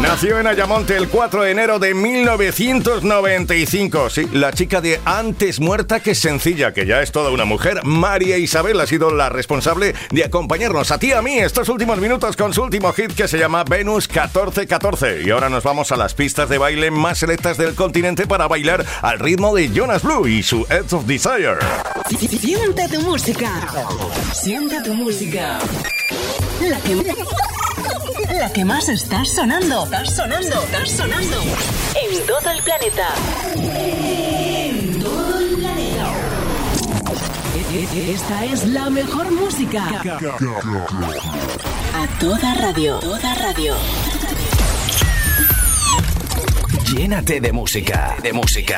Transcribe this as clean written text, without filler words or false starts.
Nació en Ayamonte el 4 de enero de 1995. Sí, la chica de antes muerta que sencilla, que ya es toda una mujer. María Isabel ha sido la responsable de acompañarnos a ti y a mí estos últimos minutos con su último hit que se llama Venus 1414. Y ahora nos vamos a las pistas de baile más selectas del continente para bailar al ritmo de Jonas Blue y su Edge of Desire. Siente tu música. Siente tu música. La que más está sonando. Está sonando. En todo el planeta. En todo el planeta. Esta es la mejor música. A toda radio. Llénate de música.